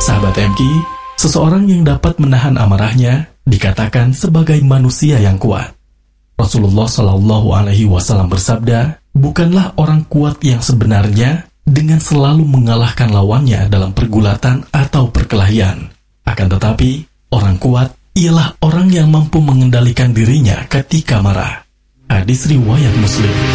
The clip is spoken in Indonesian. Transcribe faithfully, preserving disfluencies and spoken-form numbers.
Sahabat M K, seseorang yang dapat menahan amarahnya dikatakan sebagai manusia yang kuat. Rasulullah Shallallahu Alaihi Wasallam bersabda, bukanlah orang kuat yang sebenarnya dengan selalu mengalahkan lawannya dalam pergulatan atau perkelahian. Akan tetapi, orang kuat ialah orang yang mampu mengendalikan dirinya ketika marah. Hadis riwayat Muslim.